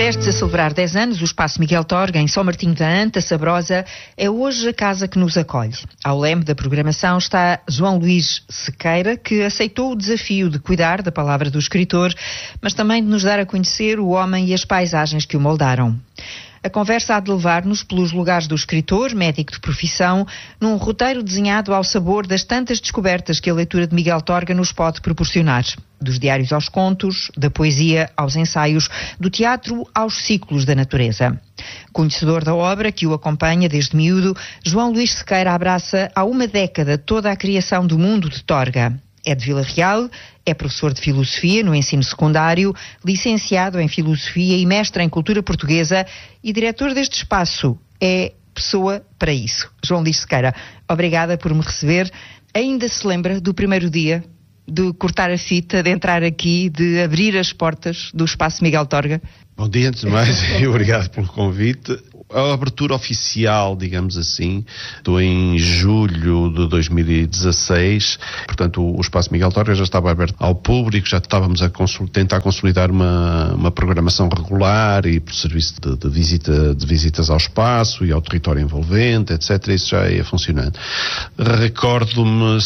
Prestes a celebrar 10 anos, o Espaço Miguel Torga, em São Martinho da Anta, Sabrosa, é hoje a casa que nos acolhe. Ao leme da programação está João Luís Sequeira, que aceitou o desafio de cuidar da palavra do escritor, mas também de nos dar a conhecer o homem e as paisagens que o moldaram. A conversa há de levar-nos pelos lugares do escritor, médico de profissão, num roteiro desenhado ao sabor das tantas descobertas que a leitura de Miguel Torga nos pode proporcionar. Dos diários aos contos, da poesia aos ensaios, do teatro aos ciclos da natureza. Conhecedor da obra que o acompanha desde miúdo, João Luís Sequeira abraça há uma década toda a criação do mundo de Torga. É de Vila Real, é professor de filosofia no ensino secundário, licenciado em filosofia e mestre em cultura portuguesa e diretor deste espaço. É pessoa para isso. João Luís Sequeira, obrigada por me receber. Ainda se lembra do primeiro dia de cortar a fita, de entrar aqui, de abrir as portas do Espaço Miguel Torga? Bom dia, antes de mais, e obrigado pelo convite. A abertura oficial, digamos assim, estou em julho de 2016, portanto o Espaço Miguel Torga já estava aberto ao público, já estávamos a tentar consolidar uma programação regular e por serviço de visitas ao espaço e ao território envolvente, etc. Isso já ia funcionando. Recordo-me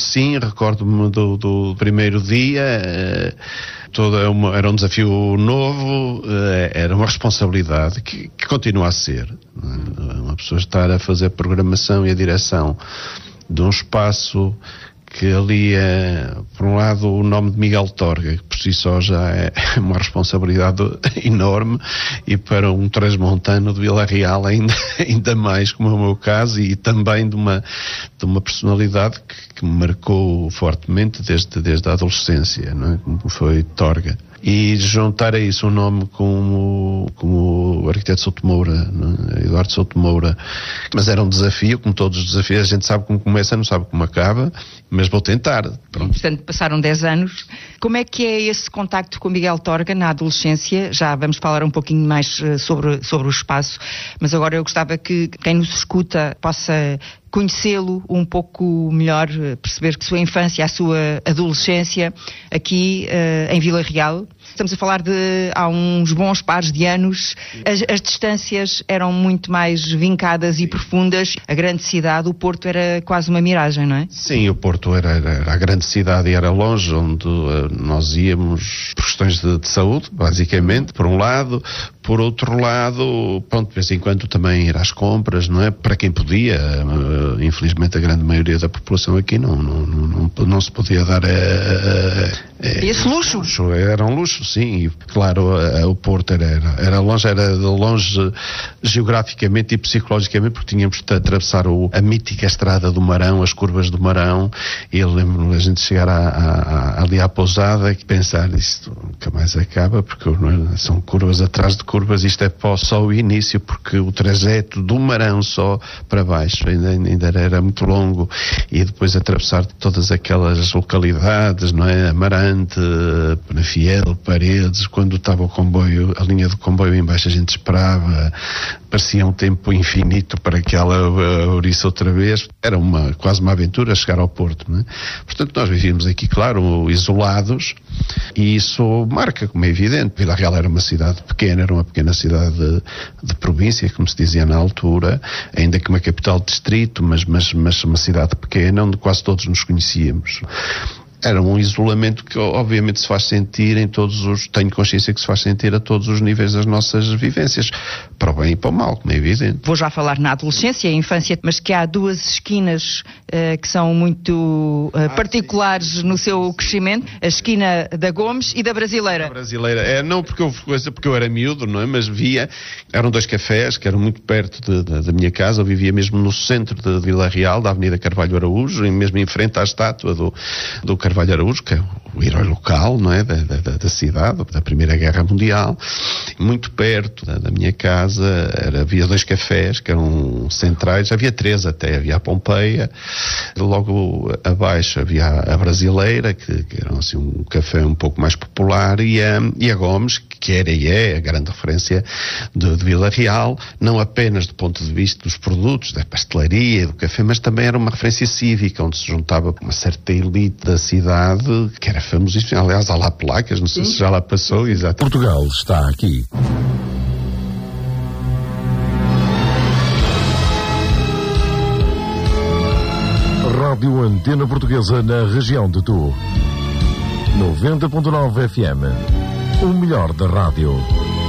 do primeiro dia. Era um desafio novo, era uma responsabilidade que continua a ser. Uma pessoa estar a fazer a programação e a direção de um espaço que ali é, por um lado, o nome de Miguel Torga, que por si só já é uma responsabilidade enorme, e para um transmontano de Vila Real ainda mais, como é o meu caso, e também de uma personalidade que me marcou fortemente desde a adolescência, não é? Como foi Torga. E juntar a isso um nome como o arquiteto Souto Moura, não é? Eduardo Souto Moura. Mas era um desafio, como todos os desafios, a gente sabe como começa, não sabe como acaba, mas vou tentar. Pronto. Portanto, passaram 10 anos. Como é que é esse contacto com Miguel Torga na adolescência? Já vamos falar um pouquinho mais sobre o espaço, mas agora eu gostava que quem nos escuta possa conhecê-lo um pouco melhor, perceber que a sua infância, a sua adolescência aqui em Vila Real. Estamos a falar de há uns bons pares de anos, as distâncias eram muito mais vincadas e profundas, a grande cidade, o Porto era quase uma miragem, não é? Sim, o Porto era a grande cidade e era longe, onde nós íamos por questões de saúde, basicamente, por um lado. Por outro lado, pronto, de vez em quando também ir às compras, não é? Para quem podia. Infelizmente a grande maioria da população aqui não se podia dar esse luxo. Era um luxo, sim. E, claro, o Porto era longe geograficamente e psicologicamente, porque tínhamos de atravessar a mítica estrada do Marão, as curvas do Marão, e eu lembro-me a gente chegar ali à pousada e pensar, isto nunca mais acaba, porque são curvas atrás de curvas, isto é só o início, porque o trajeto do Marão só para baixo ainda era muito longo, e depois atravessar todas aquelas localidades, não é? Amarante, Penafiel, Paredes, quando estava o comboio, a linha do comboio em baixo, a gente esperava, parecia um tempo infinito para que ela abrisse outra vez. Era quase uma aventura chegar ao Porto, não é? Portanto, nós vivíamos aqui, claro, isolados, e isso marca, como é evidente. Vila Real era uma cidade pequena, era uma pequena cidade de província, como se dizia na altura, ainda que uma capital de distrito, mas uma cidade pequena, onde quase todos nos conhecíamos. Era um isolamento que obviamente se faz sentir tenho consciência que se faz sentir a todos os níveis das nossas vivências, para o bem e para o mal, como é evidente. Vou já falar na adolescência e infância, mas que há duas esquinas que são muito particulares no seu crescimento, a esquina da Gomes e da Brasileira. A Brasileira, não porque eu era miúdo, não é? Mas eram dois cafés que eram muito perto da minha casa, eu vivia mesmo no centro de Vila Real, da Avenida Carvalho Araújo, mesmo em frente à estátua do Carvalho Araújo, que é o herói local, não é? Da cidade, da Primeira Guerra Mundial. Muito perto da minha casa havia dois cafés que eram centrais, havia três até, havia a Pompeia, logo abaixo havia a Brasileira, que era assim um café um pouco mais popular, e a Gomes, que era e é a grande referência de Vila Real, não apenas do ponto de vista dos produtos, da pastelaria, do café, mas também era uma referência cívica, onde se juntava uma certa elite da cidade, que era famosíssima. Aliás, há lá placas, não sei se já lá passou, exato. Portugal está aqui. Rádio Antena Portuguesa na região de Tu. 90.9 FM. O melhor da rádio.